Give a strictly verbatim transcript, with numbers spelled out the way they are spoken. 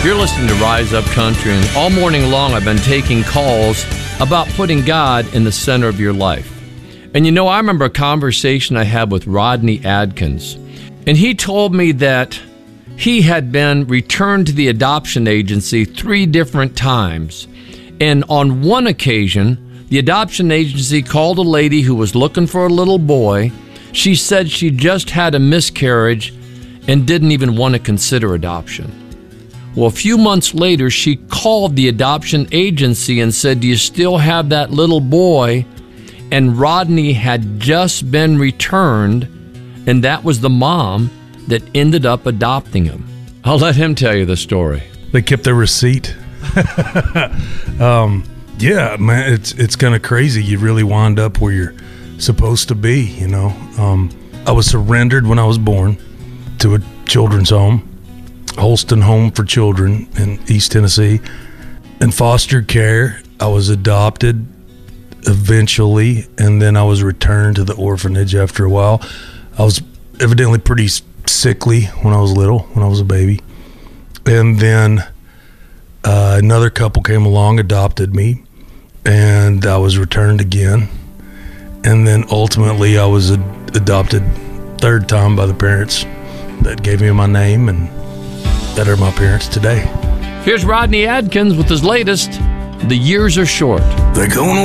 You're listening to Rise Up Country, and all morning long I've been taking calls about putting God in the center of your life. And you know, I remember a conversation I had with Rodney Adkins, and he told me that he had been returned to the adoption agency three different times. And on one occasion, the adoption agency called a lady who was looking for a little boy. She said she just had a miscarriage and didn't even want to consider adoption. Well, a few months later, she called the adoption agency and said, "Do you still have that little boy?" And Rodney had just been returned, and that was the mom that ended up adopting him. I'll let him tell you the story. They kept their receipt. um, yeah, man, it's it's kind of crazy. You really wind up where you're supposed to be, you know. Um, I was surrendered when I was born to a children's home. Holston Home for Children in East Tennessee. In foster care, I was adopted eventually, and then I was returned to the orphanage after a while. I was evidently pretty sickly when I was little, when I was a baby. And then uh, another couple came along, adopted me, and I was returned again. And then ultimately I was ad- adopted third time by the parents that gave me my name, and that are my parents today. Here's Rodney Adkins with his latest, The Years Are Short. They're going